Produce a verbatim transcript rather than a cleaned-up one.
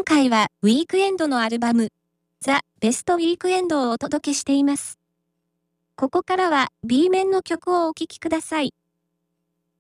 今回はウィークエンドのアルバム、ザ・ベストウィークエンドをお届けしています。ここからは B 面の曲をお聴きください。